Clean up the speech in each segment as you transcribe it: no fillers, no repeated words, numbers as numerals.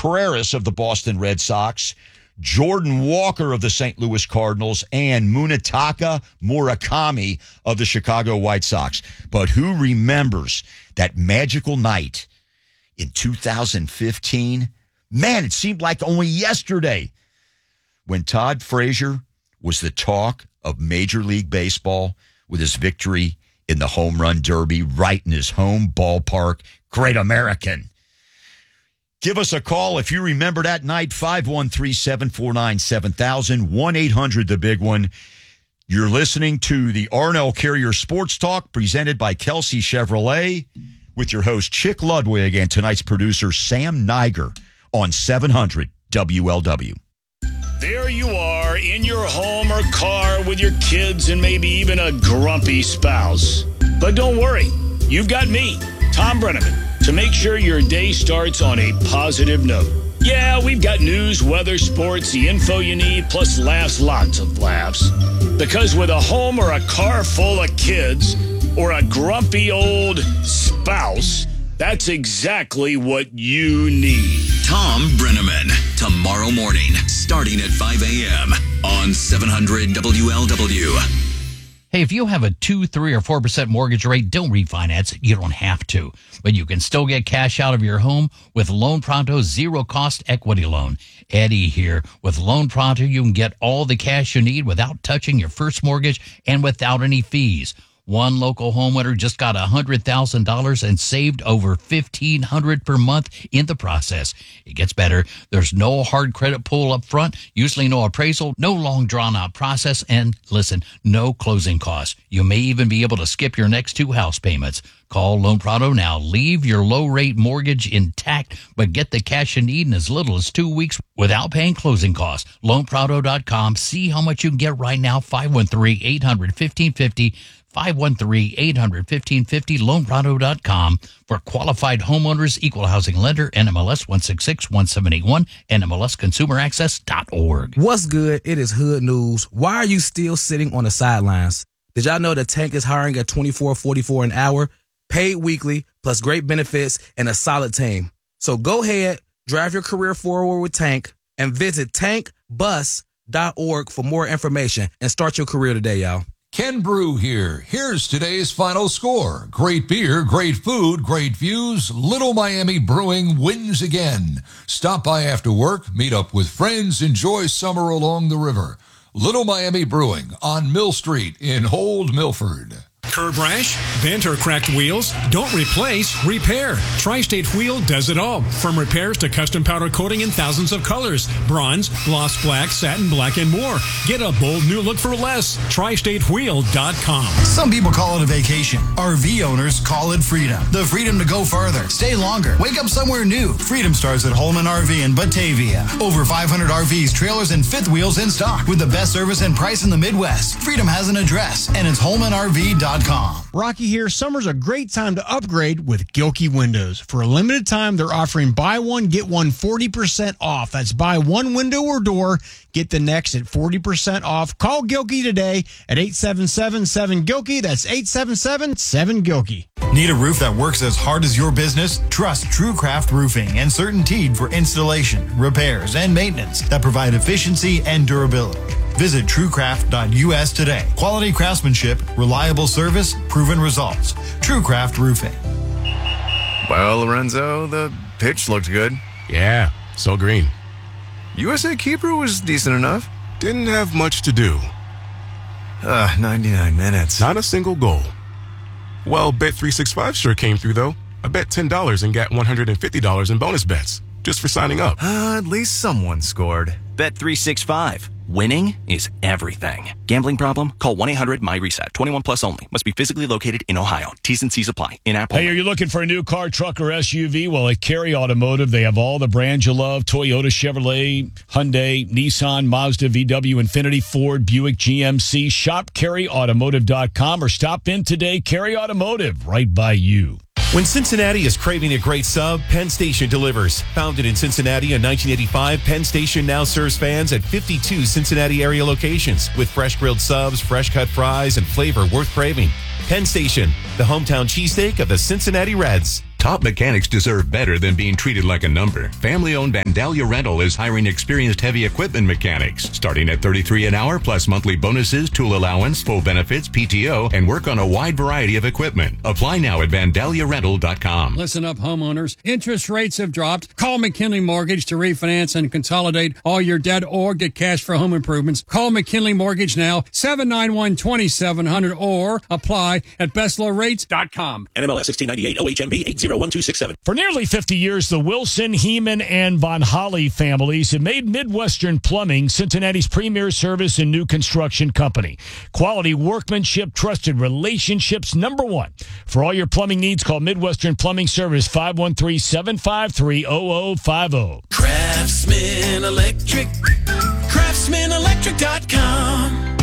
Contreras of the Boston Red Sox, Jordan Walker of the St. Louis Cardinals, and Munetaka Murakami of the Chicago White Sox. But who remembers that magical night in 2015? Man, it seemed like only yesterday when Todd Frazier was the talk of Major League Baseball with his victory in the Home Run Derby right in his home ballpark. Great American. Give us a call if you remember that night, 513-749-7000, 1-800-THE-BIG-ONE. You're listening to the Arnell Carrier Sports Talk presented by Kelsey Chevrolet with your host, Chick Ludwig, and tonight's producer, Sam Niger on 700 WLW. There you are in your home or car with your kids and maybe even a grumpy spouse. But don't worry, you've got me, Tom Brenneman, to make sure your day starts on a positive note. Yeah, we've got news, weather, sports, the info you need, plus laughs, lots of laughs. Because with a home or a car full of kids or a grumpy old spouse, that's exactly what you need. Tom Brenneman, tomorrow morning, starting at 5 a.m. on 700 WLW. Hey, if you have a 2, 3, or 4% mortgage rate, don't refinance. You don't have to. But you can still get cash out of your home with Loan Pronto's zero-cost equity loan. Eddie here. With Loan Pronto, you can get all the cash you need without touching your first mortgage and without any fees. One local homeowner just got $100,000 and saved over $1,500 per month in the process. It gets better. There's no hard credit pull up front, usually no appraisal, no long drawn-out process, and listen, no closing costs. You may even be able to skip your next 2 house payments. Call Loan Pronto now. Leave your low-rate mortgage intact, but get the cash you need in as little as 2 weeks without paying closing costs. LoanPronto.com. See how much you can get right now. 513-800-1550. 513-800-1550, loanpronto.com for qualified homeowners, equal housing lender, NMLS 1661781, NMLSconsumeraccess.org. What's good? It is Hood News. Why are you still sitting on the sidelines? Did y'all know that Tank is hiring at $24.44 an hour, paid weekly, plus great benefits and a solid team? So go ahead, drive your career forward with Tank, and visit tankbus.org for more information and start your career today, y'all. Ken Brew here. Here's today's final score. Great beer, great food, great views. Little Miami Brewing wins again. Stop by after work, meet up with friends, enjoy summer along the river. Little Miami Brewing on Mill Street in Old Milford. Curb rash, bent or cracked wheels? Don't replace, repair. Tri-State Wheel does it all. From repairs to custom powder coating in thousands of colors. Bronze, gloss black, satin black, and more. Get a bold new look for less. TriStateWheel.com. Some people call it a vacation. RV owners call it freedom. The freedom to go farther, stay longer, wake up somewhere new. Freedom starts at Holman RV in Batavia. Over 500 RVs, trailers, and fifth wheels in stock with the best service and price in the Midwest. Freedom has an address, and it's HolmanRV.com. Rocky here. Summer's a great time to upgrade with Gilkey Windows. For a limited time, they're offering buy one, get one 40% off. That's buy one window or door, get the next at 40% off. Call Gilkey today at 877-7-GILKEY. That's 877-7-GILKEY. Need a roof that works as hard as your business? Trust TrueCraft Roofing and CertainTeed for installation, repairs, and maintenance that provide efficiency and durability. Visit TrueCraft.us today. Quality craftsmanship, reliable service, proven results. TrueCraft Roofing. Well, Lorenzo, the pitch looked good. Yeah, so green. USA keeper was decent enough. Didn't have much to do. 99 minutes. Not a single goal. Well, Bet365 sure came through, though. I bet $10 and got $150 in bonus bets just for signing up. At least someone scored. Bet365. Winning is everything. Gambling problem? Call 1-800-MY-RESET. 21 plus only. Must be physically located in Ohio. T's and C's apply. In-app only. Hey, are you looking for a new car, truck, or SUV? Well, at Carey Automotive, they have all the brands you love. Toyota, Chevrolet, Hyundai, Nissan, Mazda, VW, Infiniti, Ford, Buick, GMC. Shop CareyAutomotive.com or stop in today. Carey Automotive, right by you. When Cincinnati is craving a great sub, Penn Station delivers. Founded in Cincinnati in 1985, Penn Station now serves fans at 52 Cincinnati area locations with fresh grilled subs, fresh cut fries, and flavor worth craving. Penn Station, the hometown cheesesteak of the Cincinnati Reds. Top mechanics deserve better than being treated like a number. Family-owned Vandalia Rental is hiring experienced heavy equipment mechanics, starting at $33 an hour plus monthly bonuses, tool allowance, full benefits, PTO, and work on a wide variety of equipment. Apply now at VandaliaRental.com. Listen up, homeowners. Interest rates have dropped. Call McKinley Mortgage to refinance and consolidate all your debt or get cash for home improvements. Call McKinley Mortgage now, 791-2700, or apply at bestlowrates.com. NMLS 1698 OHMB 801267. For nearly 50 years, the Wilson, Heeman, and Von Holly families have made Midwestern Plumbing Cincinnati's premier service and new construction company. Quality workmanship, trusted relationships, #1. For all your plumbing needs, call Midwestern Plumbing Service, 513-753-0050. Craftsman Electric. CraftsmanElectric.com.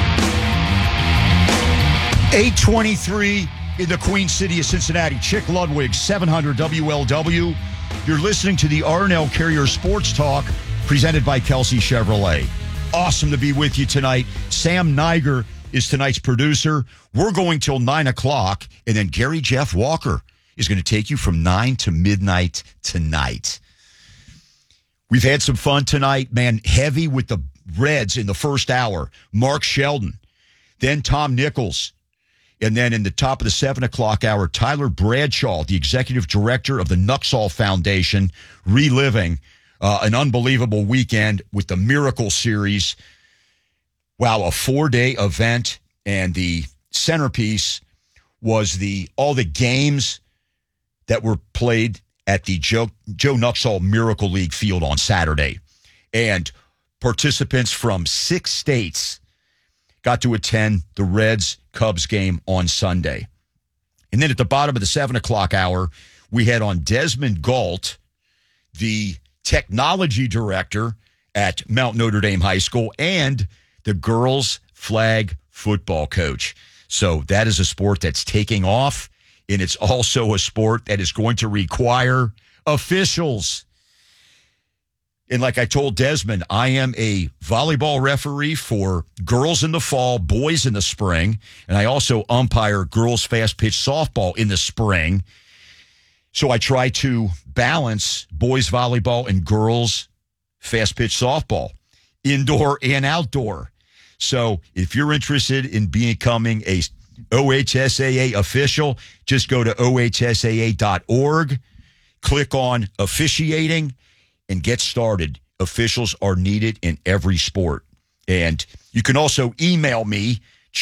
823 in the Queen City of Cincinnati. Chick Ludwig, 700 WLW. You're listening to the Arnell Carrier Sports Talk presented by Kelsey Chevrolet. Awesome to be with you tonight. Sam Niger is tonight's producer. We're going till 9 o'clock, and then Gary Jeff Walker is going to take you from 9 to midnight tonight. We've had some fun tonight, man. Heavy with the Reds in the first hour. Mark Sheldon, then Tom Nichols. And then in the top of the 7 o'clock hour, Tyler Bradshaw, the executive director of the Nuxall Foundation, reliving an unbelievable weekend with the Miracle Series. Wow, a 4-day event. And the centerpiece was all the games that were played at the Joe Nuxall Miracle League field on Saturday. And participants from 6 states got to attend the Reds-Cubs game on Sunday. And then at the bottom of the 7 o'clock hour, we had on Desmond Galt, the technology director at Mount Notre Dame High School, and the girls' flag football coach. So that is a sport that's taking off, and it's also a sport that is going to require officials. And like I told Desmond, I am a volleyball referee for girls in the fall, boys in the spring, and I also umpire girls fast-pitch softball in the spring. So I try to balance boys volleyball and girls fast-pitch softball, indoor and outdoor. So if you're interested in becoming a OHSAA official, just go to OHSAA.org, click on officiating, and get started. Officials are needed in every sport. And you can also email me,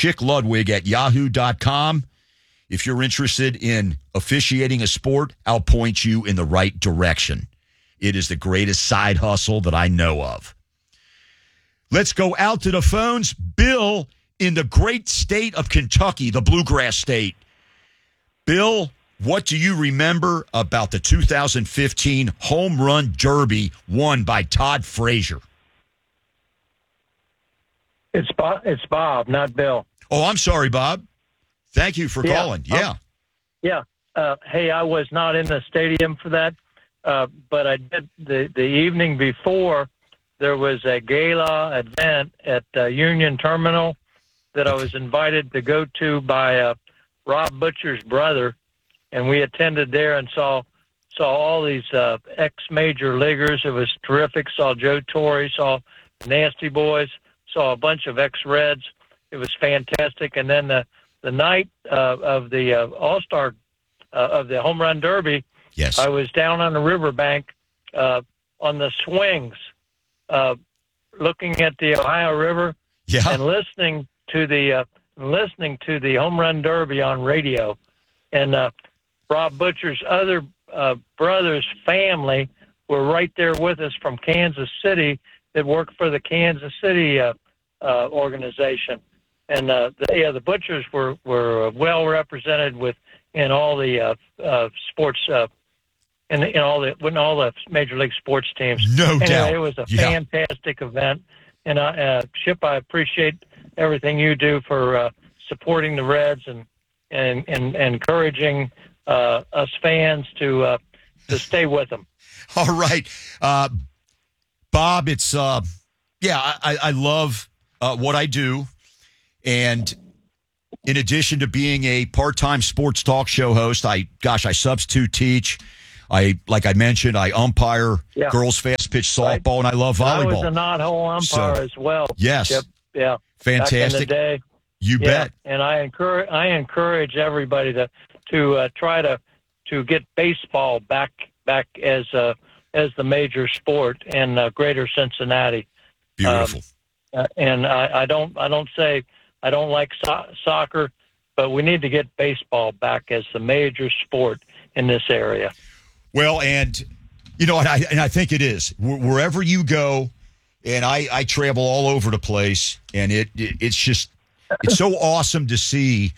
chickludwig@yahoo.com. If you're interested in officiating a sport, I'll point you in the right direction. It is the greatest side hustle that I know of. Let's go out to the phones. Bill in the great state of Kentucky, the Bluegrass State. Bill, what do you remember about the 2015 Home Run Derby won by Todd Frazier? It's Bob, not Bill. Oh, I'm sorry, Bob. Thank you for calling. Yeah. Hey, I was not in the stadium for that, but I did the evening before. There was a gala event at Union Terminal that I was invited to go to by Rob Butcher's brother. And we attended there and saw all these ex-major leaguers. It was terrific. Saw Joe Torre, saw Nasty Boys, saw a bunch of ex-Reds. It was fantastic. And then the night of the All-Star of the Home Run Derby, yes, I was down on the riverbank on the swings, looking at the Ohio River and listening to the Home Run Derby on radio. And Rob Butcher's other brother's family were right there with us from Kansas City that worked for the Kansas City organization. And the Butchers were well represented in all the sports in all the major league sports teams. No doubt. It was a fantastic event. And Chip, I appreciate everything you do for supporting the Reds and encouraging us fans to stay with them. All right. Bob, it's, I love what I do. And in addition to being a part-time sports talk show host, I substitute teach. Like I mentioned, I umpire girls fast pitch softball, and I love volleyball. I was a knothole umpire as well. Yes. Yep. Yeah. Fantastic. Back in the day. You bet. And I encourage everybody to try to get baseball back as the major sport in Greater Cincinnati. Beautiful. And I don't say I don't like soccer, but we need to get baseball back as the major sport in this area. Well, and I think it is. Wherever you go, and I travel all over the place, and it's just so awesome to see,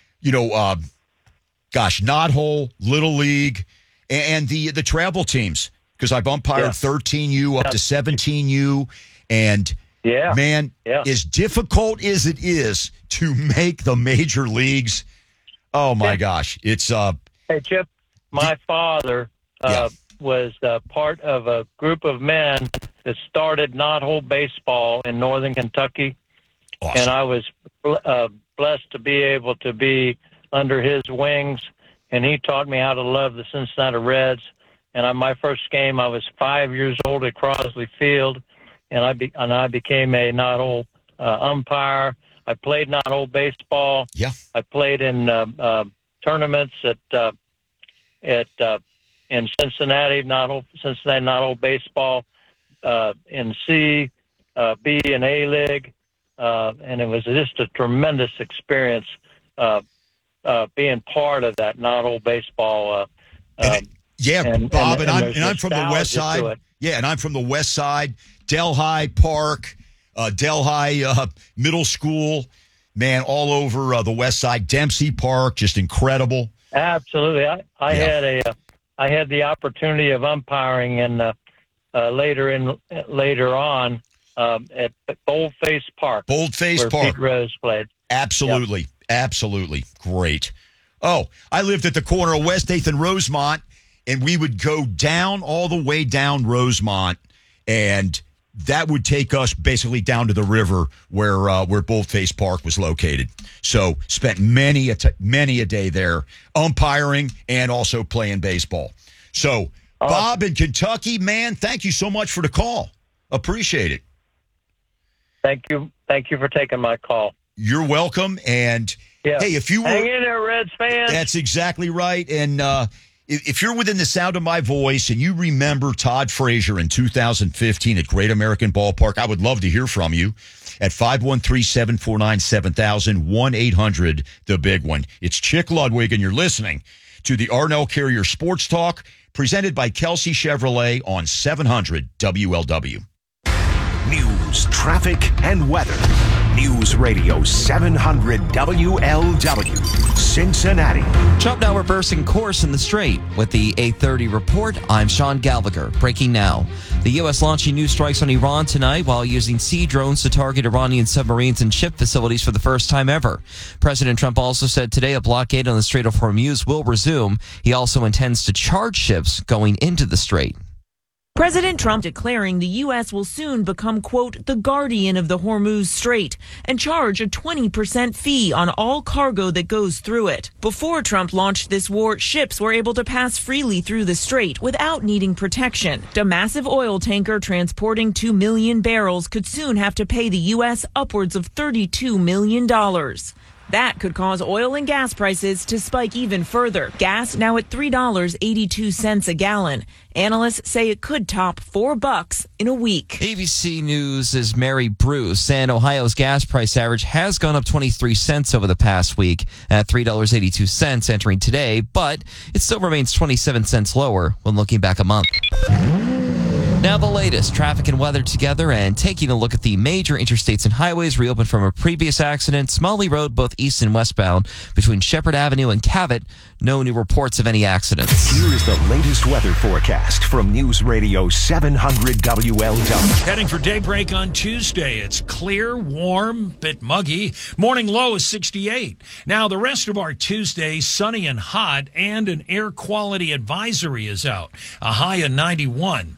Knothole, Little League, and the travel teams, because I've umpired 13U up to 17U, and man, as difficult as it is to make the major leagues, oh my gosh, it's Hey Chip, my father was part of a group of men that started knothole baseball in northern Kentucky, and I was blessed to be able to be under his wings, and he taught me how to love the Cincinnati Reds. And on my first game, I was 5 years old at Crosley Field, and I became a knothole umpire. I played knothole baseball. Yeah, I played in tournaments in Cincinnati knothole baseball, in C, B, and A League, and it was just a tremendous experience being part of that knothole baseball. Bob, and I'm from the West Side. Yeah, and I'm from the West Side, Delhi Park, Delhi Middle School, man, all over the West Side. Dempsey Park, just incredible. Absolutely, I had the opportunity of umpiring later on at Boldface Park. Boldface where Park. Pete Rose played. Absolutely, absolutely great. Oh, I lived at the corner of West 8th and Rosemont, and we would go down all the way down Rosemont, and that would take us basically down to the river where Boldface Park was located. So spent many a day there umpiring and also playing baseball. So Bob in Kentucky, man, thank you so much for the call. Appreciate it. Thank you for taking my call. You're welcome. And hey, if you hang in there, Reds fans. That's exactly right. And if you're within the sound of my voice and you remember Todd Frazier in 2015 at Great American Ballpark, I would love to hear from you at 513-749-7000, 1-800, the big one. It's Chick Ludwig, and you're listening to the Arnell Carrier Sports Talk, presented by Kelsey Chevrolet on 700 WLW. News, traffic, and weather. News Radio 700 WLW, Cincinnati. Trump now reversing course in the strait. With the 8:30 report, I'm Sean Gallagher. Breaking now. The U.S. launching new strikes on Iran tonight while using sea drones to target Iranian submarines and ship facilities for the first time ever. President Trump also said today a blockade on the Strait of Hormuz will resume. He also intends to charge ships going into the strait. President Trump declaring the U.S. will soon become, quote, the guardian of the Hormuz Strait and charge a 20% fee on all cargo that goes through it. Before Trump launched this war, ships were able to pass freely through the strait without needing protection. A massive oil tanker transporting 2 million barrels could soon have to pay the U.S. upwards of $32 million. That could cause oil and gas prices to spike even further. Gas now at $3.82 a gallon. Analysts say it could top $4 in a week. ABC News' Mary Bruce, and Ohio's gas price average has gone up 23 cents over the past week at $3.82 entering today, but it still remains 27 cents lower when looking back a month. Now the latest traffic and weather together, and taking a look at the major interstates and highways reopened from a previous accident. Smalley Road, both east and westbound, between Shepherd Avenue and Cabot. No new reports of any accidents. Here is the latest weather forecast from News Radio 700 WLW. Heading for daybreak on Tuesday. It's clear, warm, bit muggy. Morning low is 68. Now the rest of our Tuesday, sunny and hot, and an air quality advisory is out. A high of 91. At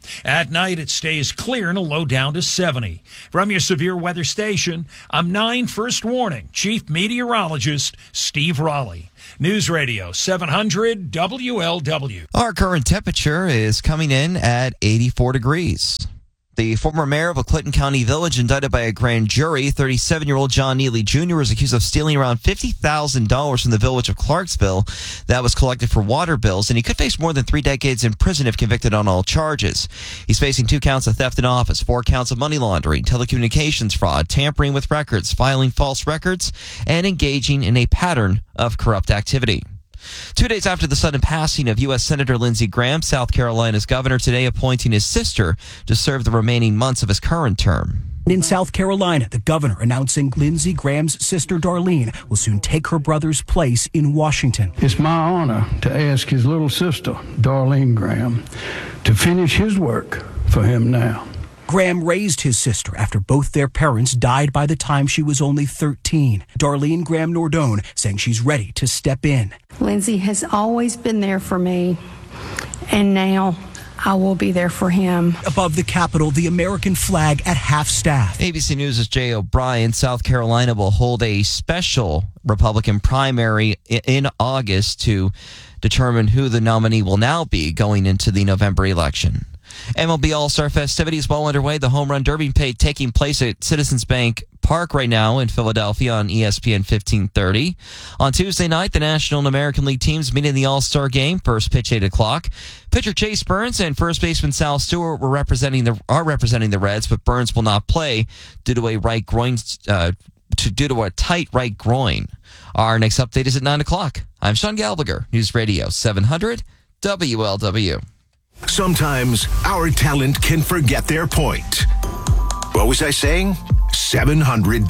night, it stays clear and a low down to 70. From your severe weather station, I'm 9 First Warning Chief Meteorologist Steve Raleigh. News Radio 700 WLW. Our current temperature is coming in at 84 degrees. The former mayor of a Clinton County village indicted by a grand jury, 37-year-old John Neely Jr. was accused of stealing around $50,000 from the village of Clarksville that was collected for water bills, and he could face more than 3 decades in prison if convicted on all charges. He's facing 2 counts of theft in office, 4 counts of money laundering, telecommunications fraud, tampering with records, filing false records, and engaging in a pattern of corrupt activity. 2 days after the sudden passing of U.S. Senator Lindsey Graham, South Carolina's governor today appointing his sister to serve the remaining months of his current term. In South Carolina, the governor announcing Lindsey Graham's sister Darlene will soon take her brother's place in Washington. It's my honor to ask his little sister, Darlene Graham, to finish his work for him now. Graham raised his sister after both their parents died by the time she was only 13. Darlene Graham Nordone saying she's ready to step in. Lindsey has always been there for me, and now I will be there for him. Above the Capitol, the American flag at half-staff. ABC News' Jay O'Brien. South Carolina will hold a special Republican primary in August to determine who the nominee will now be going into the November election. MLB All-Star festivities well underway. The Home Run Derby taking place at Citizens Bank Park right now in Philadelphia on ESPN 1530. On Tuesday night, the National and American League teams meet in the All-Star game. First pitch 8 o'clock. Pitcher Chase Burns and first baseman Sal Stewart are representing the Reds, but Burns will not play due to a tight right groin. Our next update is at 9 o'clock. I'm Sean Gallagher, News Radio 700 WLW. Sometimes our talent can forget their point. What was I saying? 700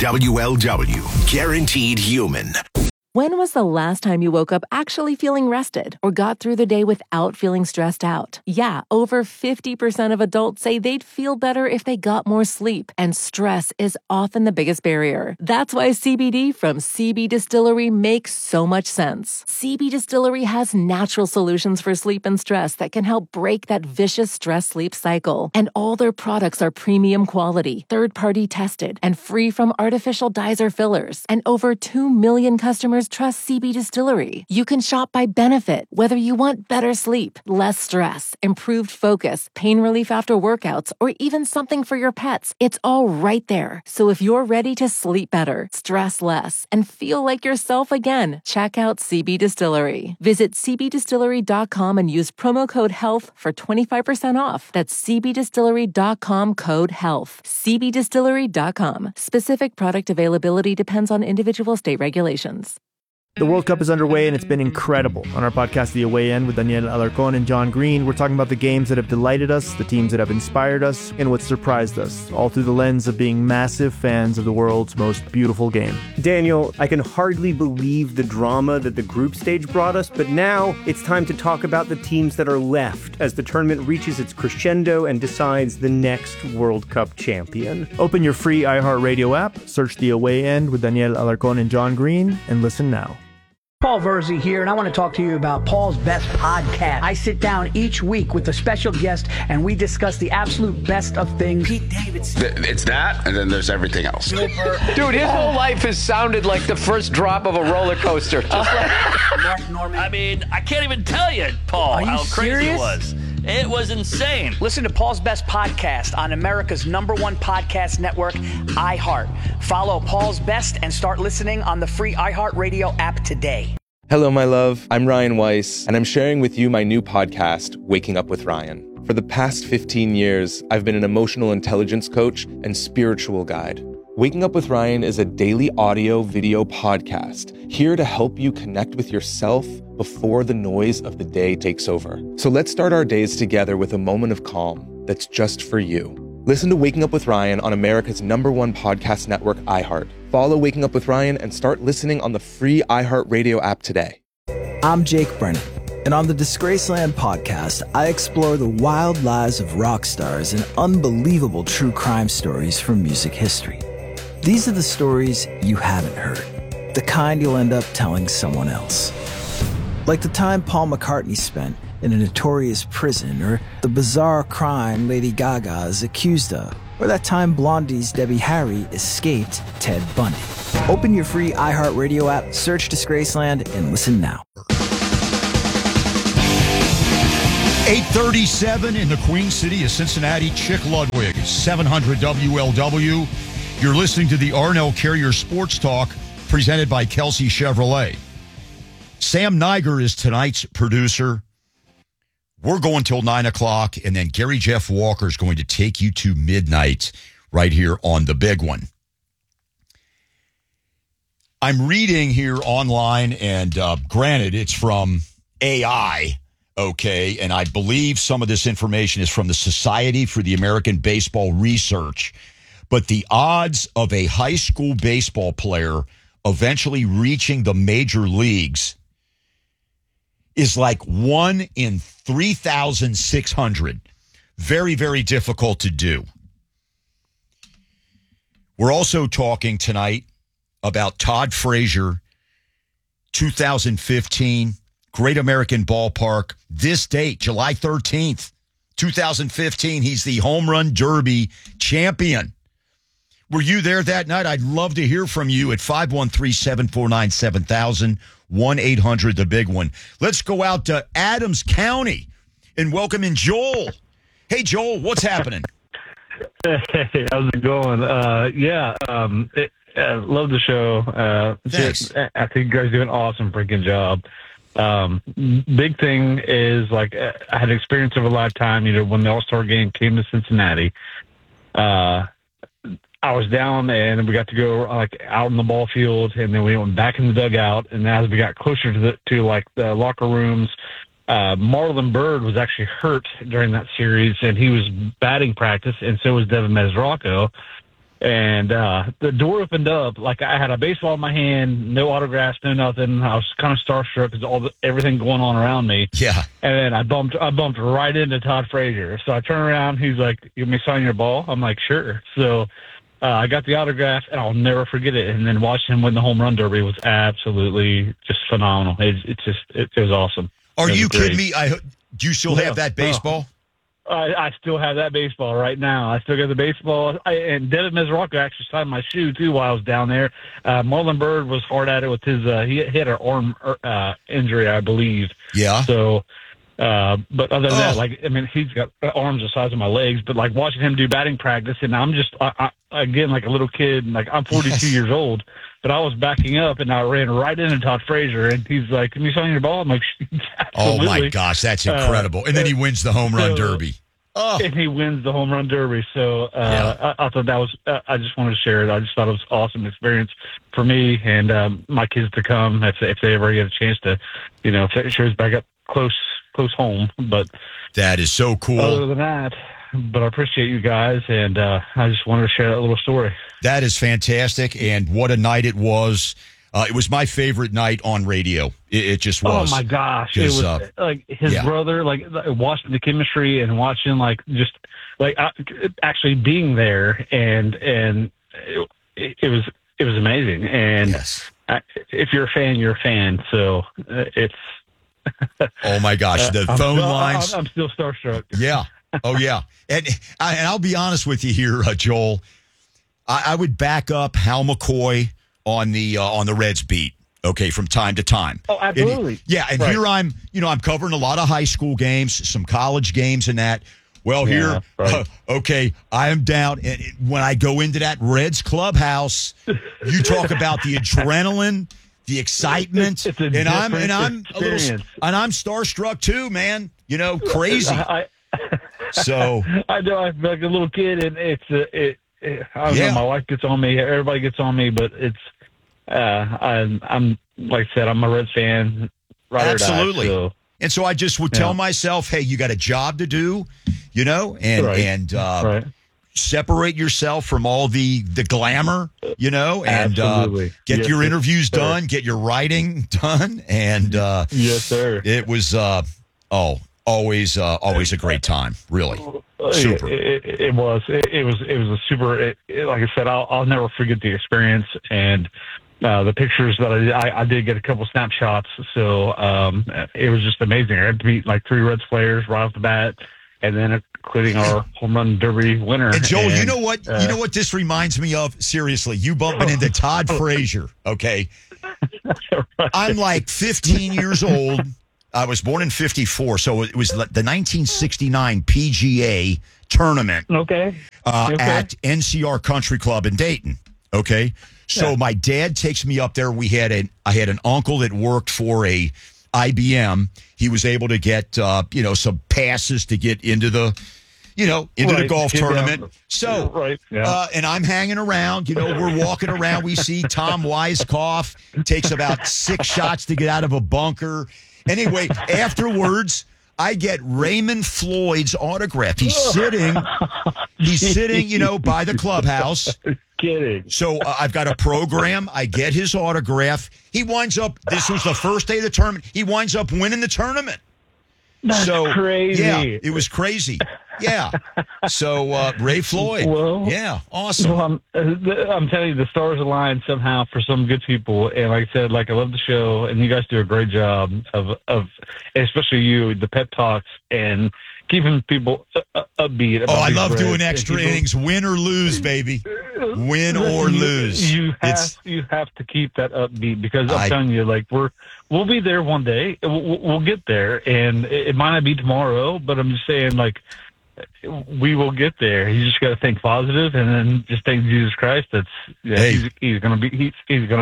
WLW. Guaranteed human. When was the last time you woke up actually feeling rested or got through the day without feeling stressed out? Yeah, over 50% of adults say they'd feel better if they got more sleep, and stress is often the biggest barrier. That's why CBD from CB Distillery makes so much sense. CB Distillery has natural solutions for sleep and stress that can help break that vicious stress-sleep cycle. And all their products are premium quality, third-party tested, and free from artificial dyes or fillers. And over 2 million customers trust CB Distillery. You can shop by benefit, whether you want better sleep, less stress, improved focus, pain relief after workouts, or even something for your pets. It's all right there. So if you're ready to sleep better, stress less, and feel like yourself again, check out CB Distillery. Visit cbdistillery.com and use promo code HEALTH for 25% off. That's cbdistillery.com code HEALTH. cbdistillery.com. Specific product availability depends on individual state regulations. The World Cup is underway and it's been incredible. On our podcast, The Away End, with Daniel Alarcon and John Green, we're talking about the games that have delighted us, the teams that have inspired us, and what surprised us, all through the lens of being massive fans of the world's most beautiful game. Daniel, I can hardly believe the drama that the group stage brought us, but now it's time to talk about the teams that are left as the tournament reaches its crescendo and decides the next World Cup champion. Open your free iHeartRadio app, search The Away End with Daniel Alarcon and John Green, and listen now. Paul Verzi here, and I want to talk to you about Paul's Best Podcast. I sit down each week with a special guest, and we discuss the absolute best of things. Pete Davidson. It's that, and then there's everything else. Dude, his whole life has sounded like the first drop of a roller coaster. Just Mark Norman. I mean, I can't even tell you, Paul, how crazy it was. It was insane. Listen to Paul's Best Podcast on America's #1 podcast network, iHeart. Follow Paul's Best and start listening on the free iHeartRadio app today. Hello, my love. I'm Ryan Weiss, and I'm sharing with you my new podcast, Waking Up with Ryan. For the past 15 years, I've been an emotional intelligence coach and spiritual guide. Waking Up with Ryan is a daily audio video podcast here to help you connect with yourself before the noise of the day takes over. So let's start our days together with a moment of calm that's just for you. Listen to Waking Up with Ryan on America's #1 podcast network, iHeart. Follow Waking Up with Ryan and start listening on the free iHeartRadio app today. I'm Jake Brennan, and on the Disgraceland podcast, I explore the wild lives of rock stars and unbelievable true crime stories from music history. These are the stories you haven't heard, the kind you'll end up telling someone else. Like the time Paul McCartney spent in a notorious prison, or the bizarre crime Lady Gaga is accused of, or that time Blondie's Debbie Harry escaped Ted Bundy. Open your free iHeartRadio app, search Disgraceland, and listen now. 8:37 in the Queen City of Cincinnati. Chick Ludwig, 700 WLW. You're listening to the Arnell Carrier Sports Talk, presented by Kelsey Chevrolet. Sam Niger is tonight's producer. We're going till 9 o'clock, and then Gary Jeff Walker is going to take you to midnight right here on the big one. I'm reading here online, and granted, it's from AI, okay, and I believe some of this information is from the Society for the American Baseball Research, but the odds of a high school baseball player eventually reaching the major leagues is like 1 in 3,600. Very, very difficult to do. We're also talking tonight about Todd Frazier, 2015, Great American Ballpark. This date, July 13th, 2015, he's the Home Run Derby champion. Were you there that night? I'd love to hear from you at 513-749-7000, 1-800-THE-BIG-ONE. Let's go out to Adams County and welcome in Joel. Hey, Joel, what's happening? Hey, how's it going? I love the show. Thanks. I think you guys do an awesome freaking job. Big thing is, like, I had an experience of a lifetime, when the All-Star game came to Cincinnati. I was down, and we got to go out in the ball field, and then we went back in the dugout. And as we got closer to the locker rooms, Marlon Byrd was actually hurt during that series, and he was batting practice, and so was Devin Mesoraco. And the door opened up, like I had a baseball in my hand, no autographs, no nothing. I was kind of starstruck because everything going on around me. Yeah. And then I bumped right into Todd Frazier. So I turn around, he's like, "You want me to sign your ball?" I'm like, "Sure." So I got the autograph, and I'll never forget it. And then watching him win the Home Run Derby was absolutely just phenomenal. It was awesome. Are you kidding me? Do you still have that baseball? I still have that baseball right now. I still got the baseball. And Devin Mesoraco actually signed my shoe, too, while I was down there. Marlon Byrd was hard at it with his he had an arm injury, I believe. Yeah. So, but other than that, he's got arms the size of my legs. But, watching him do batting practice, and I'm just, again, like a little kid. I'm 42 years old. But I was backing up, and I ran right into Todd Frazier, and he's like, "Can you sign your ball?" I'm like, "Absolutely." Oh, my gosh, that's incredible. And then he wins the Home Run Derby. Oh. And he wins the Home Run Derby. So I thought that was I just wanted to share it. I just thought it was an awesome experience for me and my kids to come if they ever get a chance to, if it shows back up close home. But that is so cool. Other than that, but I appreciate you guys, and I just wanted to share that little story. That is fantastic, and what a night it was. It was my favorite night on radio. It just was. Oh, my gosh. It was his brother, watching the chemistry and watching, actually being there, and it was amazing. And if you're a fan, you're a fan. So it's. Oh, my gosh. The phone lines. I'm still starstruck. Yeah. Oh, yeah. And I'll be honest with you here, Joel. I would back up Hal McCoy on the Reds beat, okay, from time to time. Oh, absolutely. And here I'm covering a lot of high school games, some college games and that. Well, okay, I am down. And when I go into that Reds clubhouse, you talk about the adrenaline, the excitement, and I'm starstruck too, man. Crazy. So I know I feel like a little kid, and I don't know, my wife gets on me, everybody gets on me, but it's I'm like I said, I'm a Reds fan. Absolutely. Or die, so. And so I just would tell myself, hey, you got a job to do, and separate yourself from all the glamour, and get your interviews done, get your writing done, and yes, sir. It was always a great time, really. Super. It was a super. Like I said, I'll never forget the experience, and the pictures that I did get a couple snapshots. So it was just amazing. I had to beat like 3 Reds players right off the bat, and then including our home run derby winner. And Joel, you know what? You know what this reminds me of? Seriously, you bumping into Todd Frazier. Okay, right. I'm like 15 years old. I was born in 54, so it was the 1969 PGA tournament. Okay. At NCR Country Club in Dayton. Okay. So my dad takes me up there. I had an uncle that worked for a IBM. He was able to get some passes to get into the the golf tournament. So and I'm hanging around. We're walking around. We see Tom Weiskopf takes about 6 shots to get out of a bunker. Anyway, afterwards, I get Raymond Floyd's autograph. He's sitting, by the clubhouse. Kidding. So I've got a program. I get his autograph. He winds up, this was the first day of the tournament. He winds up winning the tournament. That's crazy. Yeah, it was crazy. Yeah. So Ray Floyd. Well, yeah, awesome. Well, I'm telling you, the stars aligned somehow for some good people. And like I said, I love the show, and you guys do a great job of especially you, the pep talks and keeping people upbeat. I love doing extra innings, win or lose, baby. Win or lose. You have to keep that upbeat, because I'm telling you, we'll be there one day. We'll get there, and it might not be tomorrow, but I'm just saying, we will get there. You just got to think positive, and then just thank Jesus Christ. He's gonna bring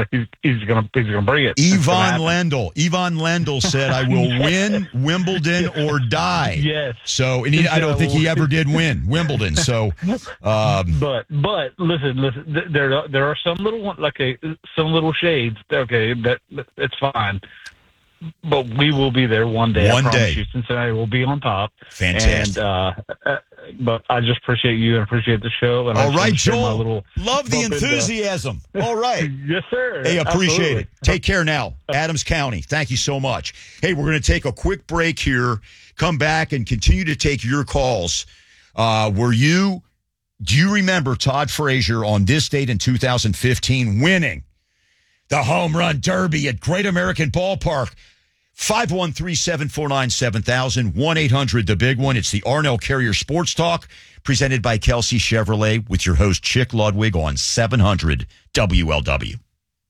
it. Yvonne Lendl said, "I will win Wimbledon or die." Yes. So, and I don't think he ever did win Wimbledon. So, but listen. There are some little some little shades. Okay, it's fine. But we will be there one day. I promise you. Cincinnati will be on top. Fantastic. And, but I just appreciate you and appreciate the show. And all right, Joel. Love the enthusiasm. All right. Yes, sir. Hey, appreciate Absolutely. it. Take care now. Adams County. Thank you so much. Hey, we're going to take a quick break here. Come back and continue to take your calls. Do you remember Todd Frazier on this date in 2015 winning the home run derby at Great American Ballpark? 513-749-7000, 1-800, the big one. It's the Arnell Carrier Sports Talk, presented by Kelsey Chevrolet, with your host, Chick Ludwig, on 700 WLW.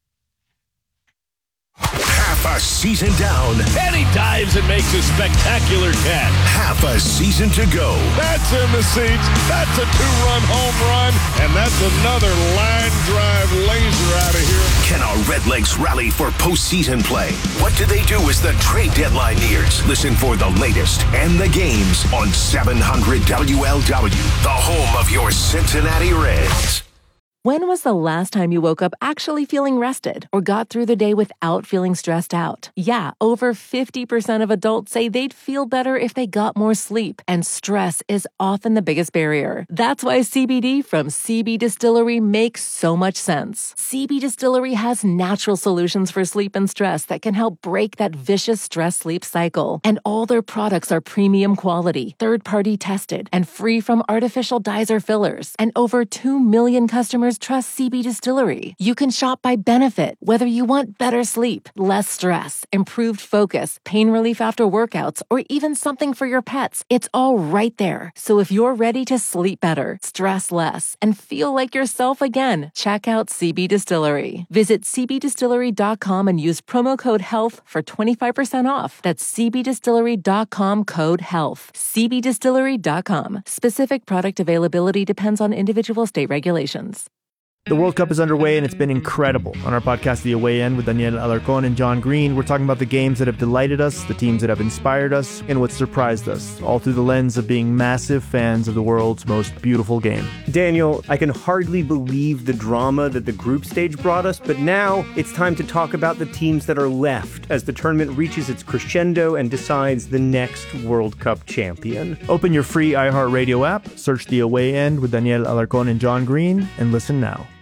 Half a season down. And he dives and makes a spectacular catch. Half a season to go. That's in the seats. That's a 2-run home run. And that's another line drive laser out of here. Can our Redlegs rally for postseason play? What do they do as the trade deadline nears? Listen for the latest and the games on 700 WLW, the home of your Cincinnati Reds. When was the last time you woke up actually feeling rested or got through the day without feeling stressed out? Yeah, over 50% of adults say they'd feel better if they got more sleep, and stress is often the biggest barrier. That's why CBD from CB Distillery makes so much sense. CB Distillery has natural solutions for sleep and stress that can help break that vicious stress-sleep cycle. And all their products are premium quality, third-party tested, and free from artificial dyes or fillers. And over 2 million customers trust CB Distillery. You can shop by benefit, whether you want better sleep, less stress, improved focus, pain relief after workouts, or even something for your pets. It's all right there. So if you're ready to sleep better, stress less, and feel like yourself again, check out CB Distillery. Visit cbdistillery.com and use promo code HEALTH for 25% off. That's cbdistillery.com, code HEALTH. cbdistillery.com. Specific product availability depends on individual state regulations. The World Cup is underway, and it's been incredible. On our podcast, The Away End, with Daniel Alarcon and John Green, we're talking about the games that have delighted us, the teams that have inspired us, and what surprised us, all through the lens of being massive fans of the world's most beautiful game. Daniel, I can hardly believe the drama that the group stage brought us, but now it's time to talk about the teams that are left as the tournament reaches its crescendo and decides the next World Cup champion. Open your free iHeartRadio app, search The Away End with Daniel Alarcon and John Green, and listen now.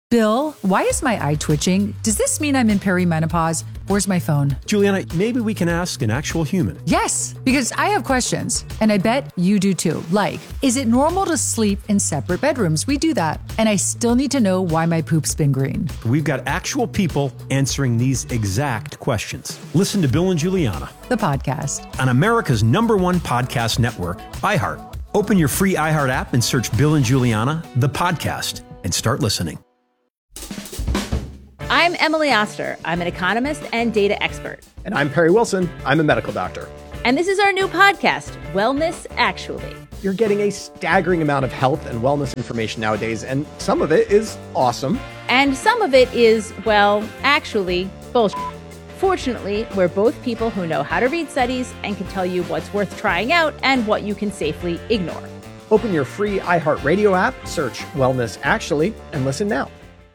Bill, why is my eye twitching? Does this mean I'm in perimenopause? Where's my phone? Juliana, maybe we can ask an actual human. Yes, because I have questions, and I bet you do too. Like, is it normal to sleep in separate bedrooms? We do that. And I still need to know why my poop's been green. We've got actual people answering these exact questions. Listen to Bill and Juliana, The podcast. on America's #1 podcast network, iHeart. Open your free iHeart app and search Bill and Juliana, the podcast, and start listening. I'm Emily Oster. I'm an economist and data expert. And I'm Perry Wilson. I'm a medical doctor. And this is our new podcast, Wellness Actually. You're getting a staggering amount of health and wellness information nowadays, and some of it is awesome. And some of it is, well, actually, bullshit. Fortunately, we're both people who know how to read studies and can tell you what's worth trying out and what you can safely ignore. Open your free iHeartRadio app, search Wellness Actually, and listen now.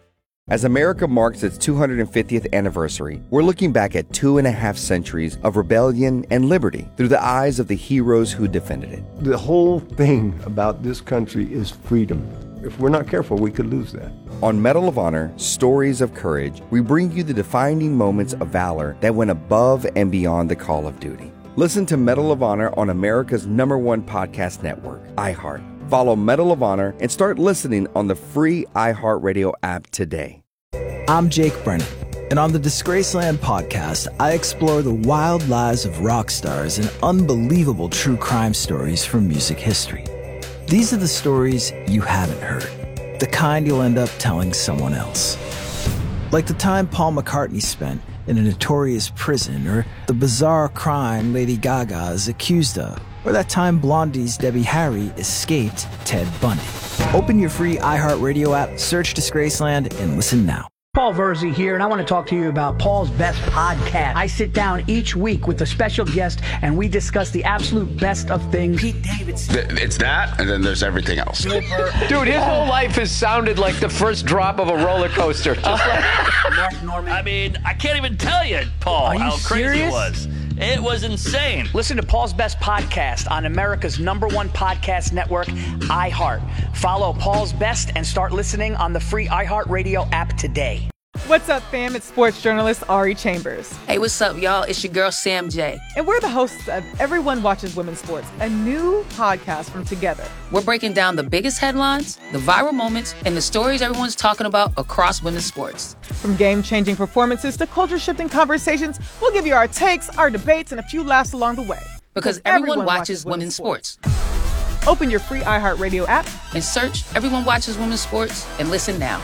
As America marks its 250th anniversary, we're looking back at 2.5 centuries of rebellion and liberty through the eyes of the heroes who defended it. The whole thing about this country is freedom. If we're not careful, we could lose that. On Medal of Honor, Stories of Courage, we bring you the defining moments of valor that went above and beyond the call of duty. Listen to Medal of Honor on America's #1 podcast network, iHeart. Follow Medal of Honor and start listening on the free iHeartRadio app today. I'm Jake Brennan, and on the Disgraceland podcast, I explore the wild lives of rock stars and unbelievable true crime stories from music history. These are the stories you haven't heard, the kind you'll end up telling someone else. Like the time Paul McCartney spent in a notorious prison, or the bizarre crime Lady Gaga is accused of, or that time Blondie's Debbie Harry escaped Ted Bundy. Open your free iHeartRadio app, search Disgraceland, and listen now. Paul Verzi here, and I want to talk to you about Paul's Best Podcast. I sit down each week with a special guest, and we discuss the absolute best of things. Pete Davidson. It's that, and then there's everything else. Dude, his whole life has sounded like the first drop of a roller coaster. Just like Mark Norman. I mean, I can't even tell you, Paul, how crazy it was. It was insane. Listen to Paul's Best Podcast on America's #1 podcast network, iHeart. Follow Paul's Best and start listening on the free iHeartRadio app today. What's up, fam? It's sports journalist Ari Chambers. Hey, what's up, y'all? It's your girl, Sam J. And we're the hosts of Everyone Watches Women's Sports, a new podcast from Together. We're breaking down the biggest headlines, the viral moments, and the stories everyone's talking about across women's sports. From game-changing performances to culture-shifting conversations, we'll give you our takes, our debates, and a few laughs along the way. Because everyone watches women's sports. Open your free iHeartRadio app and search Everyone Watches Women's Sports and listen now.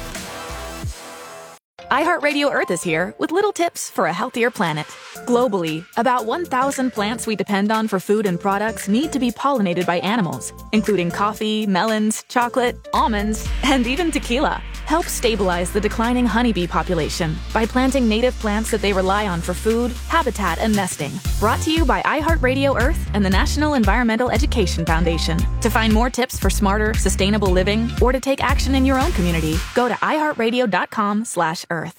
iHeartRadio Earth is here with little tips for a healthier planet. Globally, about 1,000 plants we depend on for food and products need to be pollinated by animals, including coffee, melons, chocolate, almonds, and even tequila. Help stabilize the declining honeybee population by planting native plants that they rely on for food, habitat, and nesting. Brought to you by iHeartRadio Earth and the National Environmental Education Foundation. To find more tips for smarter, sustainable living, or to take action in your own community, go to iHeartRadio.com/Earth.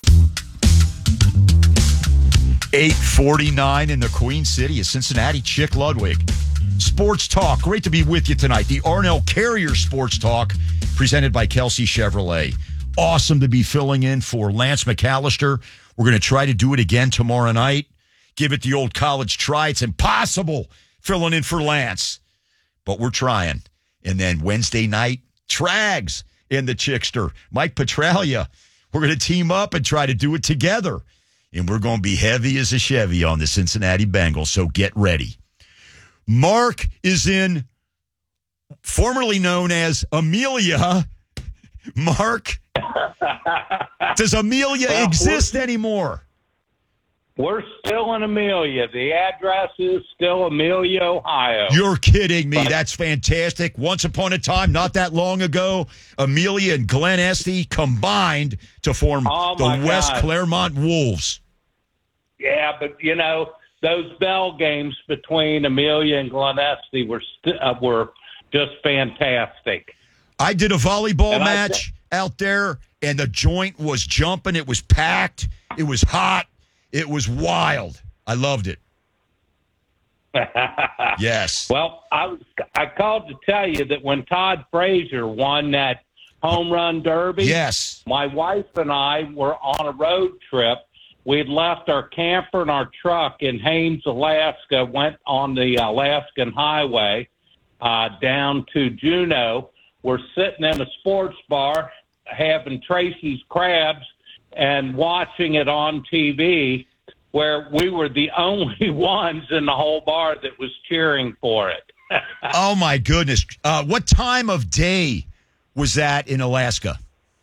8:49 in the Queen City of Cincinnati. Chick Ludwig. Sports Talk. Great to be with you tonight. The Arnell Carrier Sports Talk presented by Kelsey Chevrolet. Awesome to be filling in for Lance McAllister. We're going to try to do it again tomorrow night. Give it the old college try. It's impossible filling in for Lance, but we're trying. And then Wednesday night, Trags in the Chickster. Mike Petralia. We're going to team up and try to do it together. And we're going to be heavy as a Chevy on the Cincinnati Bengals, so get ready. Mark is in, formerly known as Amelia. Mark, does Amelia exist anymore? We're still in Amelia. The address is still Amelia, Ohio. You're kidding me. That's fantastic. Once upon a time, not that long ago, Amelia and Glen Estee combined to form the West Claremont Wolves. Yeah, but, you know, those bell games between Amelia and Glen Estee were just fantastic. I did a volleyball match out there, and the joint was jumping. It was packed. It was hot. It was wild. I loved it. Yes. Well, I called to tell you that when Todd Frazier won that Home Run Derby? Yes. My wife and I were on a road trip. We'd left our camper and our truck in Haines, Alaska, went on the Alaskan Highway down to Juneau. We're sitting in a sports bar having Tracy's Crabs and watching it on TV, where we were the only ones in the whole bar that was cheering for it. Oh, my goodness. What time of day was that in Alaska?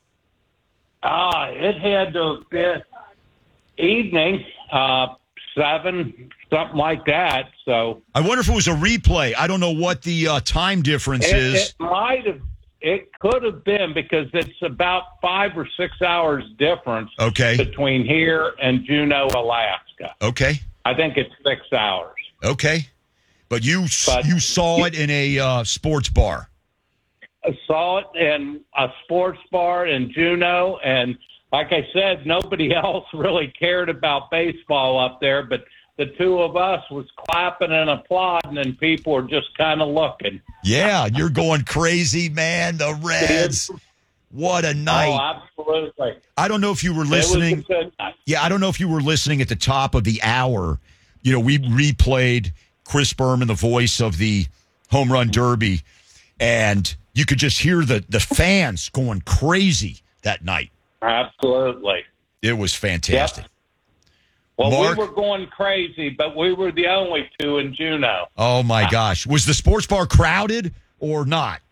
It had to have been evening, 7, something like that. So I wonder if it was a replay. I don't know what the time difference is. It could have been, because it's about 5 or 6 hours difference between here and Juneau, Alaska. Okay. I think it's 6 hours. Okay. But you saw it in a sports bar. I saw it in a sports bar in Juneau, and like I said, nobody else really cared about baseball up there, but the two of us was clapping and applauding, and people were just kind of looking. Yeah, you're going crazy, man. The Reds. What a night. Oh, absolutely. I don't know if you were listening. It was a good night. Yeah, I don't know if you were listening at the top of the hour. You know, we replayed Chris Berman, the voice of the Home Run Derby, and you could just hear the fans going crazy that night. Absolutely. It was fantastic. Yep. Well, Mark? we were going crazy, but we were the only two in Juneau. Oh, my gosh. Was the sports bar crowded or not?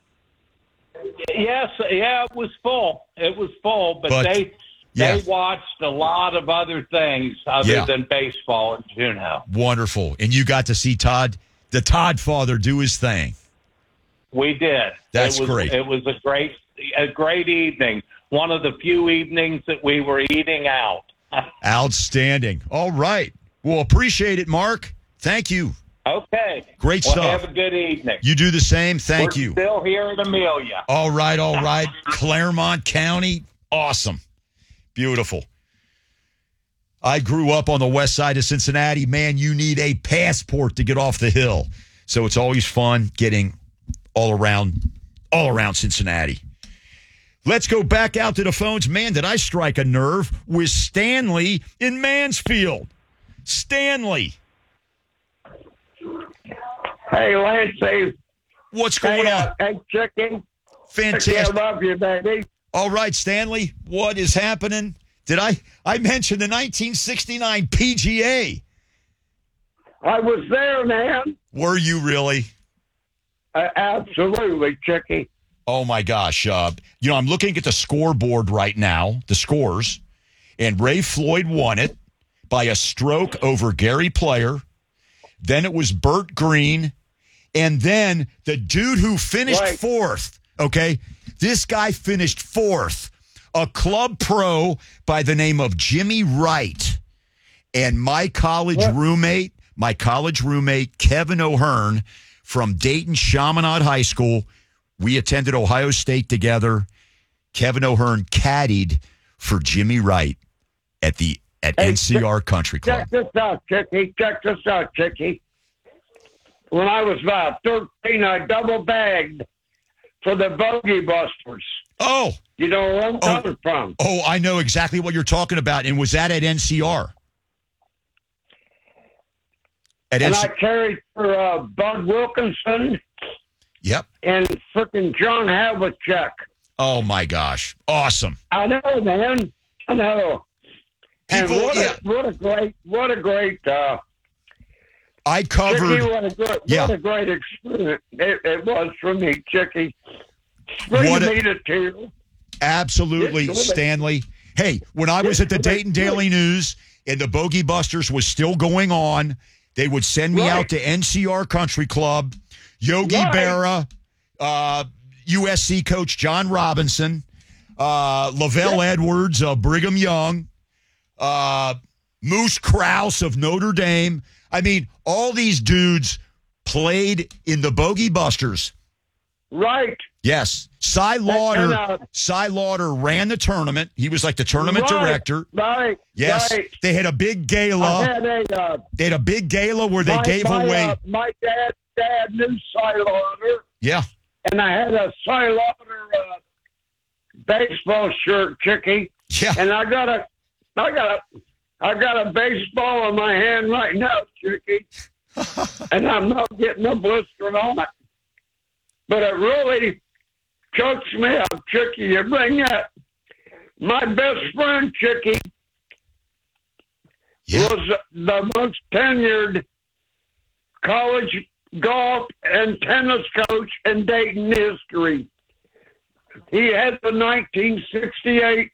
Yes, yeah, it was full. It was full, but they watched a lot of other things other than baseball in Juneau. Wonderful. And you got to see the Todd father do his thing. We did. That's great. It was a great evening. One of the few evenings that we were eating out. Outstanding. All right. Well, appreciate it, Mark. Thank you. Okay. Great stuff. Have a good evening. You do the same. Thank you. We're still here in Amelia. All right. Claremont County. Awesome. Beautiful. I grew up on the west side of Cincinnati. Man, you need a passport to get off the hill. So it's always fun getting all around Cincinnati. Let's go back out to the phones. Man, did I strike a nerve with Stanley in Mansfield. Stanley. Hey, Lance. What's going on? Hey, chicken. Fantastic. I love you, baby. All right, Stanley, what is happening? Did I mention the 1969 PGA? I was there, man. Were you really? Absolutely, Chicky. Oh, my gosh. I'm looking at the scoreboard right now, the scores, and Ray Floyd won it by a stroke over Gary Player. Then it was Burt Green. And then the dude who finished fourth, okay, this guy finished fourth, a club pro by the name of Jimmy Wright. And my college roommate, Kevin O'Hearn from Dayton Chaminade High School, we attended Ohio State together. Kevin O'Hearn caddied for Jimmy Wright at NCR Country Club. Check this out, Chicky. When I was about 13, I double bagged for the Bogey Busters. Oh. You know where I'm coming from. Oh, I know exactly what you're talking about. And was that at NCR? I carried for Bud Wilkinson. Yep. And frickin' John Havlicek. Oh, my gosh. Awesome. I know, man. I know. And what a great I covered. Chicky, what a great experience it was for me, Chicky. Bringing me to tears. Absolutely, Stanley. Hey, when I was at the Dayton Daily News and the Bogey Busters was still going on, they would send me out to NCR Country Club. Yogi Berra, USC coach John Robinson, Lavelle Edwards of Brigham Young, Moose Krause of Notre Dame. I mean, all these dudes played in the Bogey Busters. Right. Yes. Cy Lauder ran the tournament. He was like the tournament director. Right. Yes. Right. They had a big gala. They had a big gala where they gave away. My dad knew Cy Lauder. Yeah. And I had a Cy Lauder baseball shirt, Chicky. Yeah. And I got a baseball in my hand right now, Chicky. And I'm not getting a blister on it. But it really chokes me up, Chicky. You bring that. My best friend, Chicky, was the most tenured college golf and tennis coach in Dayton history. He had the 1968.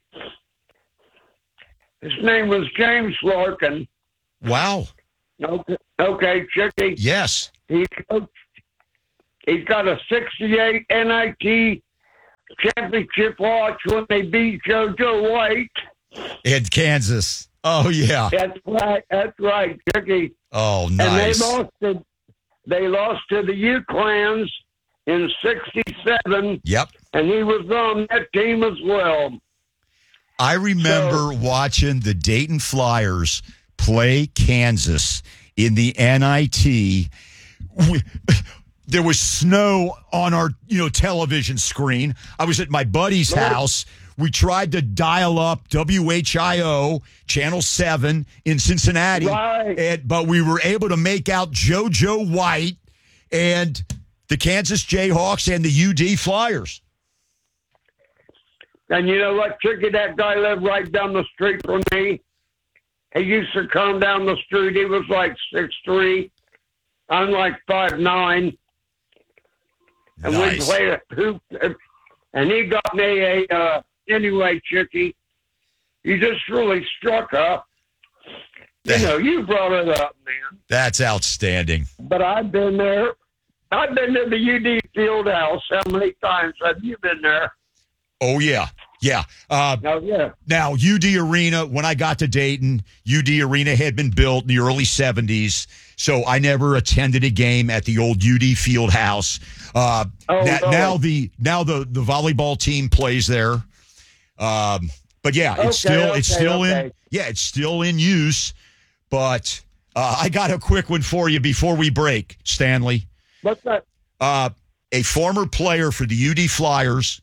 His name was James Larkin. Wow. Okay, Chicky. Yes. He's got a 68 NIT championship watch when they beat JoJo White. In Kansas. Oh, yeah. That's right, Chicky. Oh, nice. And they lost to the UClans in 67. Yep. And he was on that team as well. I remember watching the Dayton Flyers play Kansas in the NIT. There was snow on our, television screen. I was at my buddy's house. We tried to dial up WHIO, Channel 7 in Cincinnati. Right. But we were able to make out JoJo White and the Kansas Jayhawks and the UD Flyers. And you know what, Chicky? That guy lived right down the street from me. He used to come down the street. He was like 6'3". I'm like 5'9". And we played a hoop. And he got me anyway, Chicky, you just really struck up. You brought it up, man. That's outstanding. But I've been there. I've been to the UD field house. How many times have you been there? Oh, yeah. Yeah. Now, UD Arena, when I got to Dayton, UD Arena had been built in the early 70s, so I never attended a game at the old UD field house. Now the volleyball team plays there. But yeah, it's still in use. But I got a quick one for you before we break, Stanley. What's that? A former player for the UD Flyers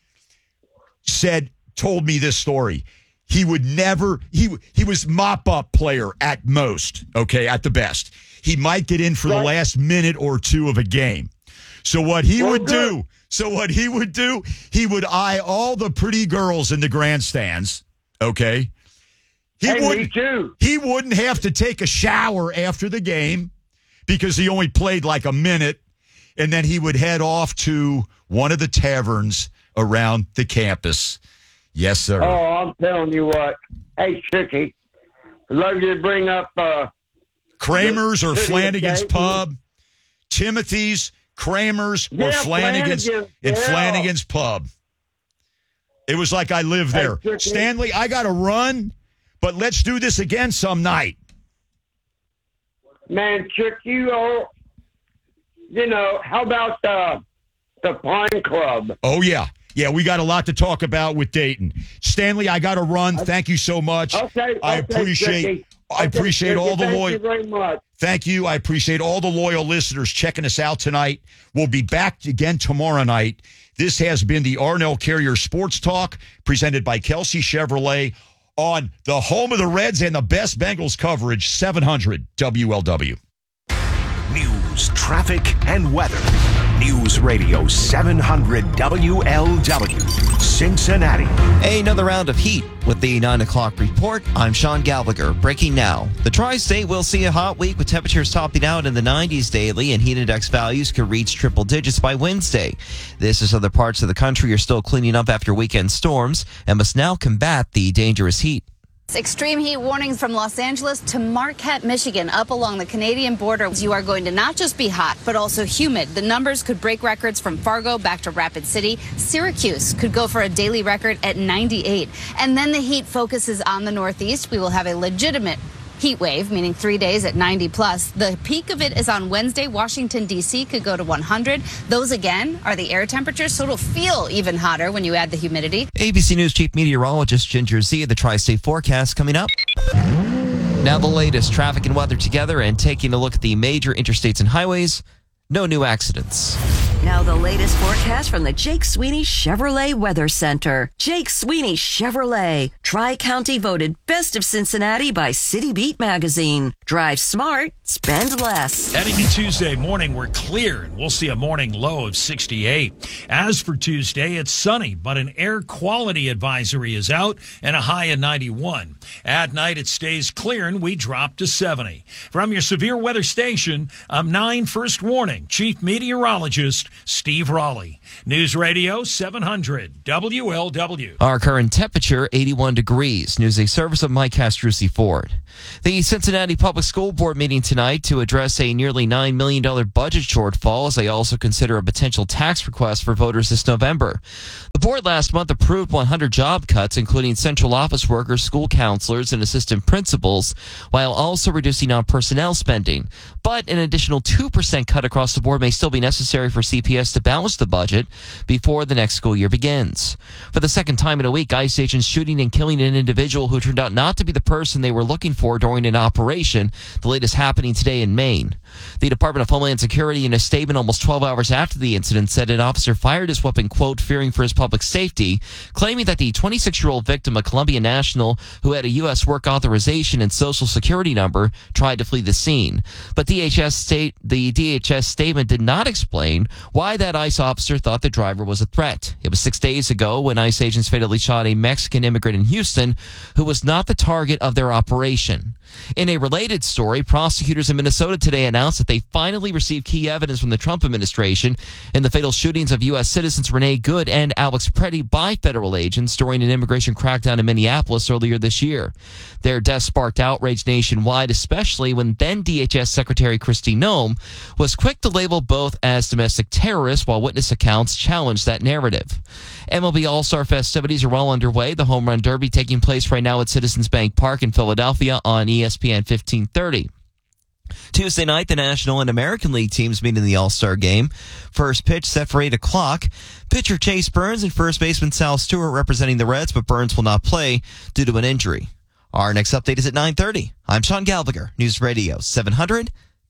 told me this story. He would never, he was mop-up player at most, okay, at the best. He might get in for the last minute or two of a game. So what he would do, he would eye all the pretty girls in the grandstands, okay? Me too. He wouldn't have to take a shower after the game because he only played like a minute, and then he would head off to one of the taverns around the campus. Yes, sir. Oh, I'm telling you what. Hey, Chicky, I'd love you to bring up Kramer's or Flanagan's Pub. Timothy's, Kramer's, or Flanagan's in Flanagan's Pub. It was like I lived there. Chicky. Stanley, I got to run, but let's do this again some night. Man, Chick, how about the Pine Club? Oh, yeah. Yeah, we got a lot to talk about with Dayton. Stanley, I got to run. Thank you so much. Okay. I appreciate all the loyal. Thank you very much. Thank you. I appreciate all the loyal listeners checking us out tonight. We'll be back again tomorrow night. This has been the Arnell Carrier Sports Talk presented by Kelsey Chevrolet on the home of the Reds and the best Bengals coverage, 700 WLW. News, traffic, and weather. News Radio 700 WLW, Cincinnati. Another round of heat with the 9 o'clock report. I'm Sean Gallagher. Breaking now. The Tri-State will see a hot week with temperatures topping out in the 90s daily, and heat index values could reach triple digits by Wednesday. This as other parts of the country are still cleaning up after weekend storms and must now combat the dangerous heat. Extreme heat warnings from Los Angeles to Marquette, Michigan, up along the Canadian border. You are going to not just be hot, but also humid. The numbers could break records from Fargo back to Rapid City. Syracuse could go for a daily record at 98. And then the heat focuses on the Northeast. We will have a legitimate heat wave, meaning 3 days at 90 plus. The peak of it is on Wednesday. Washington, D.C. could go to 100. Those, again, are the air temperatures, so it'll feel even hotter when you add the humidity. ABC News Chief Meteorologist Ginger Z, the Tri-State forecast coming up. Now the latest traffic and weather together and taking a look at the major interstates and highways. No new accidents. Now the latest forecast from the Jake Sweeney Chevrolet Weather Center. Jake Sweeney Chevrolet. Tri-County voted best of Cincinnati by City Beat magazine. Drive smart, spend less. Heading to Tuesday morning, we're clear, and we'll see a morning low of 68. As for Tuesday, it's sunny, but an air quality advisory is out and a high of 91. At night, it stays clear, and we drop to 70. From your severe weather station, I'm 9 First Warning Chief Meteorologist Steve Raleigh. News Radio 700 WLW. Our current temperature, 81 degrees. News a service of Mike Castrucci Ford. The Cincinnati Public School Board meeting tonight to address a nearly $9 million budget shortfall as they also consider a potential tax request for voters this November. The board last month approved 100 job cuts, including central office workers, school counselors, and assistant principals, while also reducing non-personnel spending. But an additional 2% cut across the board may still be necessary for CPS to balance the budget before the next school year begins. For the second time in a week, ICE agents shooting and killing an individual who turned out not to be the person they were looking for during an operation, the latest happening today in Maine. The Department of Homeland Security, in a statement almost 12 hours after the incident, said an officer fired his weapon, quote, fearing for his public safety, claiming that the 26-year-old victim, a Columbia national who had a U.S. work authorization and social security number, tried to flee the scene. But the DHS statement did not explain why that ICE officer thought the driver was a threat. It was 6 days ago when ICE agents fatally shot a Mexican immigrant in Houston who was not the target of their operation. In a related story, prosecutors in Minnesota today announced that they finally received key evidence from the Trump administration in the fatal shootings of U.S. citizens Renee Good and Alex Preddy by federal agents during an immigration crackdown in Minneapolis earlier this year. Their deaths sparked outrage nationwide, especially when then DHS Secretary Kristi Noem was quick to label both as domestic terrorists while witness accounts challenged that narrative. MLB All-Star festivities are well underway. The Home Run Derby taking place right now at Citizens Bank Park in Philadelphia on ESPN 1530. Tuesday night, the National and American League teams meet in the All-Star game. First pitch set for 8 o'clock. Pitcher Chase Burns and first baseman Sal Stewart representing the Reds, but Burns will not play due to an injury. Our next update is at 9:30. I'm Sean Gallagher, News Radio 700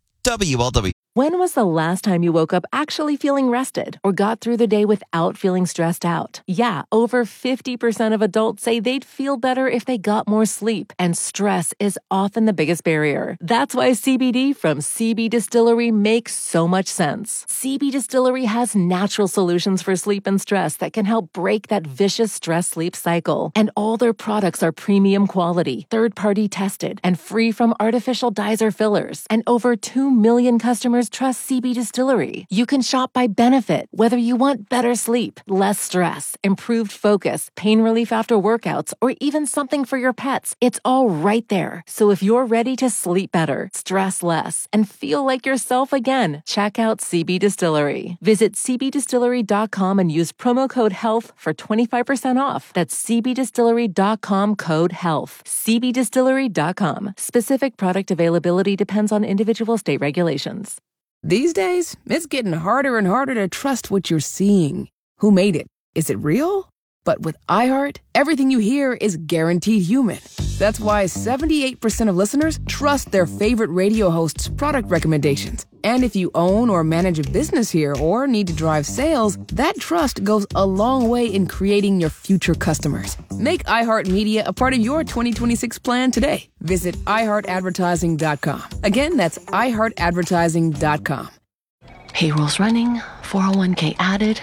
WLW. When was the last time you woke up actually feeling rested or got through the day without feeling stressed out? Yeah, over 50% of adults say they'd feel better if they got more sleep, and stress is often the biggest barrier. That's why CBD from CB Distillery makes so much sense. CB Distillery has natural solutions for sleep and stress that can help break that vicious stress-sleep cycle. And all their products are premium quality, third-party tested, and free from artificial dyes or fillers. And over 2 million customers trust CB Distillery. You can shop by benefit, whether you want better sleep, less stress, improved focus, pain relief after workouts, or even something for your pets. It's all right there. So if you're ready to sleep better, stress less, and feel like yourself again, check out CB Distillery. Visit cbdistillery.com and use promo code HEALTH for 25% off. That's cbdistillery.com code HEALTH. cbdistillery.com. Specific product availability depends on individual state regulations. These days, it's getting harder and harder to trust what you're seeing. Who made it? Is it real? But with iHeart, everything you hear is guaranteed human. That's why 78% of listeners trust their favorite radio hosts' product recommendations. And if you own or manage a business here or need to drive sales, that trust goes a long way in creating your future customers. Make iHeartMedia a part of your 2026 plan today. Visit iHeartAdvertising.com. Again, that's iHeartAdvertising.com. Payroll's running, 401k added.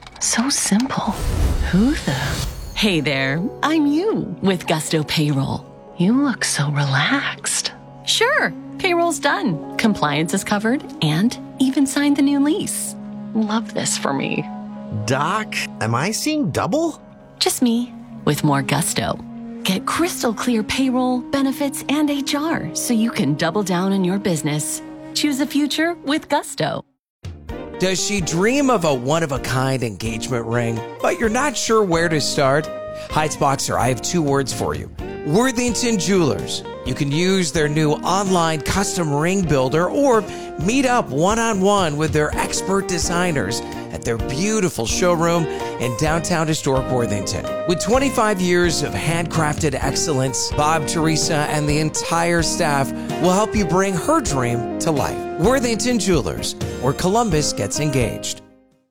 So simple. Who the? Hey there, I'm you with Gusto Payroll. You look so relaxed. Sure, payroll's done. Compliance is covered and even signed the new lease. Love this for me. Doc, am I seeing double? Just me with more gusto. Get crystal clear payroll, benefits, and HR so you can double down on your business. Choose a future with Gusto. Does she dream of a one-of-a-kind engagement ring, but you're not sure where to start? Heights Boxer, I have 2 words for you. Worthington Jewelers. You can use their new online custom ring builder or meet up one-on-one with their expert designers at their beautiful showroom in downtown historic Worthington. With 25 years of handcrafted excellence, Bob, Teresa, and the entire staff will help you bring her dream to life. Worthington Jewelers, where Columbus gets engaged.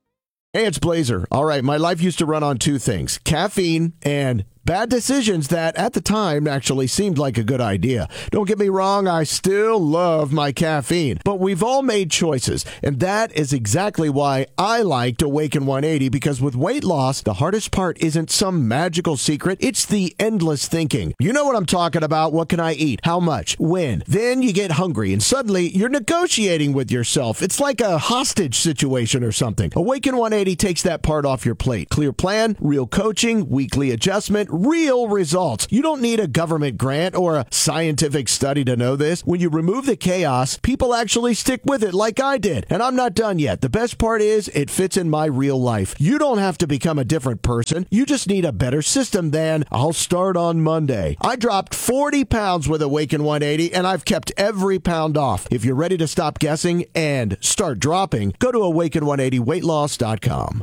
Hey, it's Blazer. All right, my life used to run on two things, caffeine and bad decisions that, at the time, actually seemed like a good idea. Don't get me wrong, I still love my caffeine. But we've all made choices, and that is exactly why I liked Awaken 180, because with weight loss, the hardest part isn't some magical secret. It's the endless thinking. You know what I'm talking about. What can I eat? How much? When? Then you get hungry, and suddenly you're negotiating with yourself. It's like a hostage situation or something. Awaken 180 takes that part off your plate. Clear plan, real coaching, weekly adjustment, real results. You don't need a government grant or a scientific study to know this. When you remove the chaos, people actually stick with it like I did. And I'm not done yet. The best part is it fits in my real life. You don't have to become a different person. You just need a better system than I'll start on Monday. I dropped 40 pounds with Awaken 180 and I've kept every pound off. If you're ready to stop guessing and start dropping, go to awaken180weightloss.com.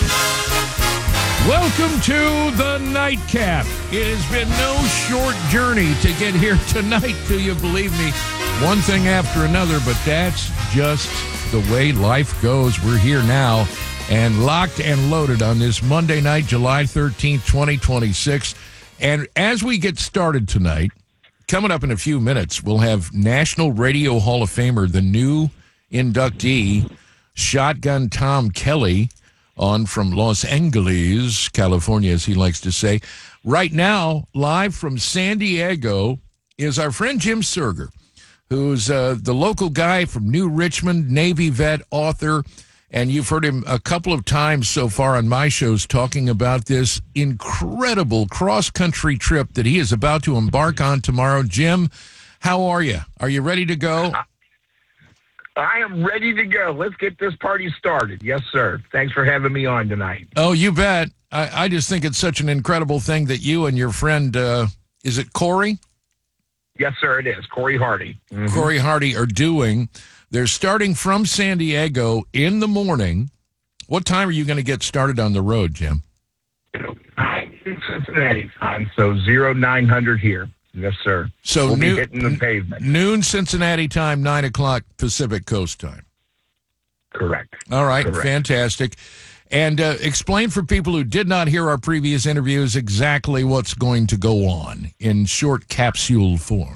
Welcome to the Nightcap. It has been no short journey to get here tonight, do you believe me? One thing after another, but that's just the way life goes. We're here now and locked and loaded on this Monday night, July 13th, 2026. And as we get started tonight, coming up in a few minutes, we'll have National Radio Hall of Famer, the new inductee, Shotgun Tom Kelly, on from Los Angeles, California, as he likes to say. Right now, live from San Diego, is our friend Jim Serger, who's the local guy from New Richmond, Navy vet, author, and you've heard him a couple of times so far on my shows talking about this incredible cross-country trip that he is about to embark on tomorrow. Jim, how are you? Are you ready to go? I am ready to go. Let's get this party started. Yes, sir. Thanks for having me on tonight. Oh, you bet. I just think it's such an incredible thing that you and your friend, is it Corey? Yes, sir, it is. Corey Hardy. Mm-hmm. Corey Hardy are doing. They're starting from San Diego in the morning. What time are you going to get started on the road, Jim? Cincinnati time, so 0900 here. Yes, sir. So we'll be hitting the pavement. Noon Cincinnati time, 9 o'clock Pacific Coast time. Correct. All right, Correct. Fantastic. And explain for people who did not hear our previous interviews exactly what's going to go on in short capsule form.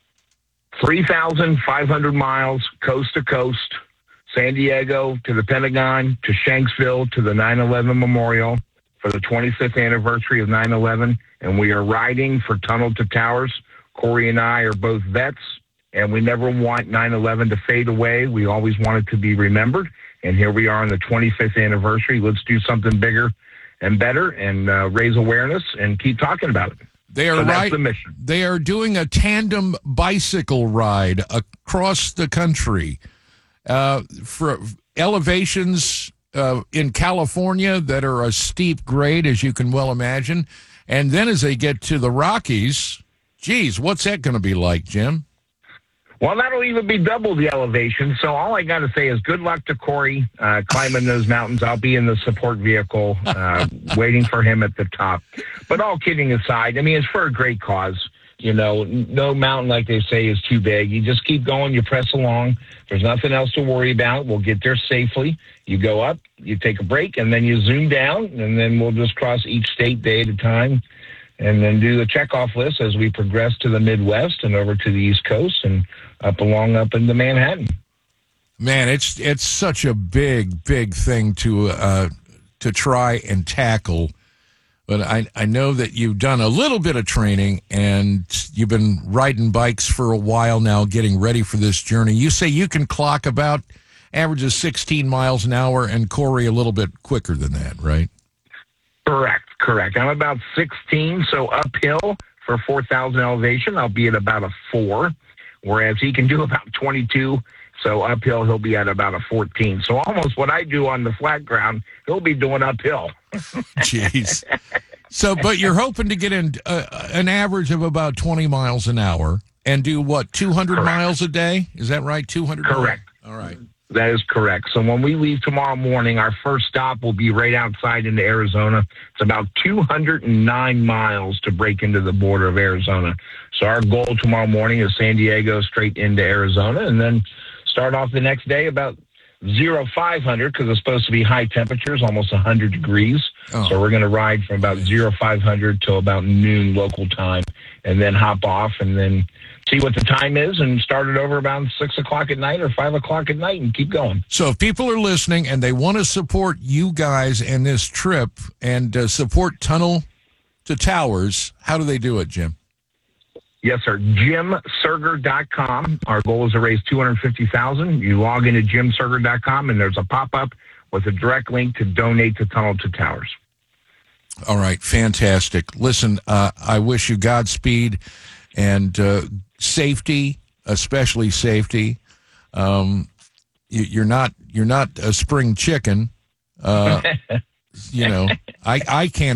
3,500 miles coast to coast, San Diego to the Pentagon, to Shanksville, to the 9/11 Memorial for the 25th anniversary of 9/11. And we are riding for Tunnel to Towers. Corey and I are both vets, and we never want 9/11 to fade away. We always want it to be remembered. And here we are on the 25th anniversary. Let's do something bigger and better and raise awareness and keep talking about it. They are that's the mission. They are doing a tandem bicycle ride across the country for elevations in California that are a steep grade, as you can well imagine. And then as they get to the Rockies, geez, what's that going to be like, Jim? Well, that'll even be double the elevation. So all I got to say is good luck to Corey climbing those mountains. I'll be in the support vehicle waiting for him at the top. But all kidding aside, I mean, it's for a great cause. You know, no mountain, like they say, is too big. You just keep going. You press along. There's nothing else to worry about. We'll get there safely. You go up, you take a break, and then you zoom down, and then we'll just cross each state day at a time and then do the checkoff list as we progress to the Midwest and over to the East Coast and up into Manhattan. Man, it's such a big thing to try and tackle. But I know that you've done a little bit of training and you've been riding bikes for a while now, getting ready for this journey. You say you can clock about averages 16 miles an hour, and Corey a little bit quicker than that, right? Correct. I'm about 16, so uphill for 4,000 elevation, I'll be at about a 4, whereas he can do about 22, so uphill he'll be at about a 14. So almost what I do on the flat ground, he'll be doing uphill. Jeez. So, but you're hoping to get in an average of about 20 miles an hour and do what, 200 Correct. Miles a day? Is that right? 200 Correct. Miles? All right. That is correct. So when we leave tomorrow morning, our first stop will be right outside into Arizona. It's about 209 miles to break into the border of Arizona. So our goal tomorrow morning is San Diego straight into Arizona, and then start off the next day about 0500 because it's supposed to be high temperatures, almost 100 degrees. Oh. So we're going to ride from about 0500 till about noon local time, and then hop off and then see what the time is and start it over about 6 o'clock at night or 5 o'clock at night and keep going. So if people are listening and they want to support you guys and this trip and support Tunnel to Towers, how do they do it, Jim? Yes, sir. JimSurger.com. Our goal is to raise $250,000. You log into JimSurger.com, and there's a pop-up with a direct link to donate to Tunnel to Towers. All right, fantastic. Listen, I wish you Godspeed and safety, especially safety. You're not a spring chicken. I can't